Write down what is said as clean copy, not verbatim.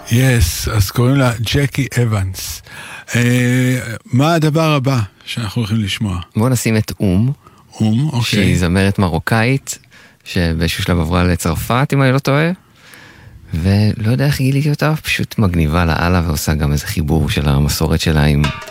יס, אז קוראים לה ג'קי אבנס. מה הדבר הבא שאנחנו הולכים לשמוע? בואו נשים את אוקיי. שהיא זמרת מרוקאית, שבאיזשהו שלב עברה לצרפת, אם אני לא טועה, ולא יודע איך גיליתי אותה, פשוט מגניבה לאללה, ועושה גם איזה חיבור של המסורת שלה עם